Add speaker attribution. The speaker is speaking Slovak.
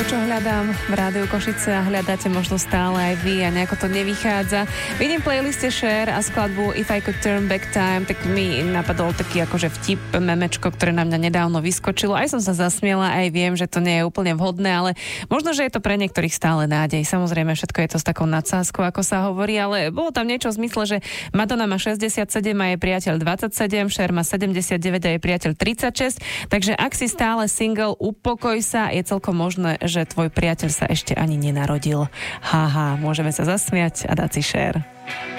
Speaker 1: čo hľadám v Rádiu Košice a hľadáte možno stále aj vy a nejako to nevychádza. Vidím v playliste Cher a skladbu If I Could Turn Back Time, tak mi napadol taký akože vtip, memečko, ktoré na mňa nedávno vyskočilo. Aj som sa zasmiela, aj viem, že to nie je úplne vhodné, ale možno, že je to pre niektorých stále nádej. Samozrejme, všetko je to s takou nadsázkou, ako sa hovorí, ale bolo tam niečo v zmysle, že Madonna má 67 a jej priateľ 27, Cher má 79 a jej priateľ 36, takže ak si stále single, upokoj sa, je celkom možné, že tvoj priateľ sa ešte ani nenarodil. Haha, môžeme sa zasmiať a dať si Cher.